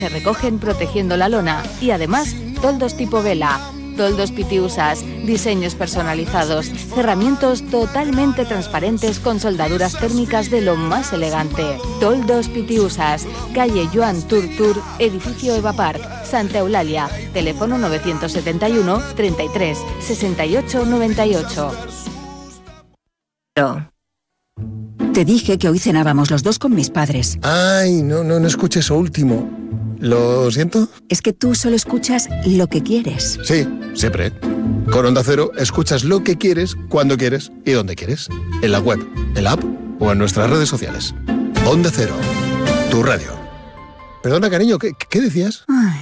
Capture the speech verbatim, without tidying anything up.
Se recogen protegiendo la lona y además toldos tipo vela, toldos pitiusas, diseños personalizados, cerramientos totalmente transparentes con soldaduras térmicas de lo más elegante. Toldos pitiusas, calle Joan Turtur, edificio Eva Park, Santa Eulalia, teléfono novecientos setenta y uno, treinta y tres, sesenta y ocho, noventa y ocho. Te dije que hoy cenábamos los dos con mis padres. Ay, no, no, no escuché eso último. ¿Lo siento? Es que tú solo escuchas lo que quieres. Sí, siempre. Con Onda Cero escuchas lo que quieres, cuando quieres y donde quieres. En la web, en la app o en nuestras redes sociales. Onda Cero, tu radio. Perdona, cariño, ¿qué, qué decías? Ay.